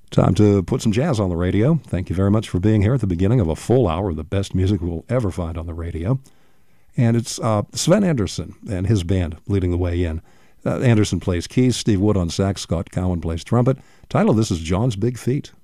Time to put some jazz on the radio. Thank you very much for being here at the beginning of a full hour of the best music we'll ever find on the radio. And it's Sven Anderson and his band leading the way in. Anderson plays keys, Steve Wood on sax, Scott Cowan plays trumpet. Title of this is John's Big Feet.